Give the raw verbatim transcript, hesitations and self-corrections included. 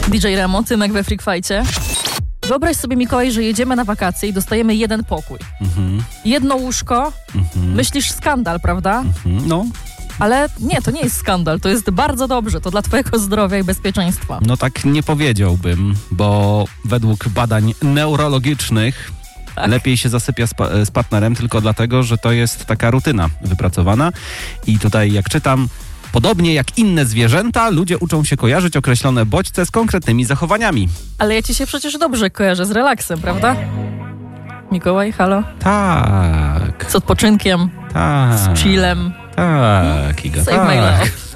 D J Remo, Tymek we Freak Fajcie. Wyobraź sobie, Mikołaj, że jedziemy na wakacje i dostajemy jeden pokój. Mhm. Jedno łóżko. Mhm. Myślisz skandal, prawda? Mhm. No. Ale nie, to nie jest skandal, to jest bardzo dobrze, to dla twojego zdrowia i bezpieczeństwa. No tak nie powiedziałbym, bo według badań neurologicznych tak. lepiej się zasypia z, pa- z partnerem tylko dlatego, że to jest taka rutyna wypracowana. I tutaj jak czytam, podobnie jak inne zwierzęta, ludzie uczą się kojarzyć określone bodźce z konkretnymi zachowaniami. Ale ja ci się przecież dobrze kojarzę z relaksem, prawda? Mikołaj, halo? Tak. Z odpoczynkiem, tak. z chillem. Tak, Iga, Save tak. my love.